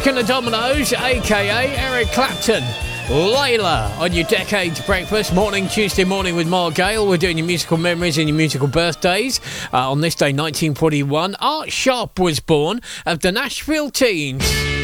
Jack and the Dominoes, a.k.a. Eric Clapton. Layla on your Decades Breakfast. Morning, Tuesday morning with Mark Gale. We're doing your musical memories and your musical birthdays. On this day, 1941, Art Sharp was born of the Nashville Teens.